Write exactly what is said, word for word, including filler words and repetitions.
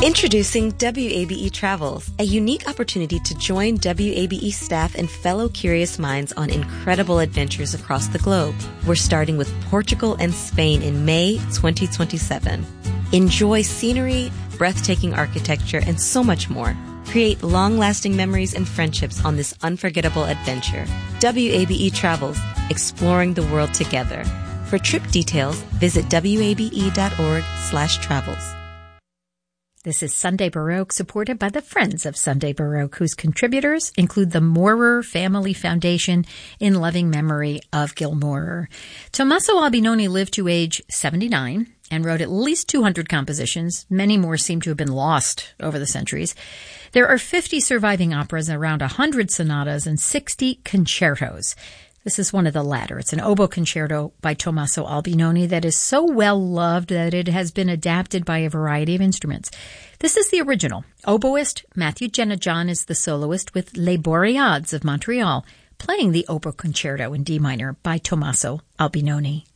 Introducing W A B E Travels, a unique opportunity to join W A B E staff and fellow curious minds on incredible adventures across the globe. We're starting with Portugal and Spain in May twenty twenty-seven. Enjoy scenery, breathtaking architecture, and so much more. Create long-lasting memories and friendships on this unforgettable adventure. W A B E Travels, exploring the world together. For trip details, visit wabe.org slash travels. This is Sunday Baroque, supported by the Friends of Sunday Baroque, whose contributors include the Maurer Family Foundation in loving memory of Gil Maurer. Tommaso Albinoni lived to age seventy-nine and wrote at least two hundred compositions. Many more seem to have been lost over the centuries. There are fifty surviving operas, around one hundred sonatas, and sixty concertos. This is one of the latter. It's an oboe concerto by Tommaso Albinoni that is so well loved that it has been adapted by a variety of instruments. This is the original. Oboist Matthew Jenajan is the soloist, with Les Boreades of Montreal playing the oboe concerto in D minor by Tommaso Albinoni.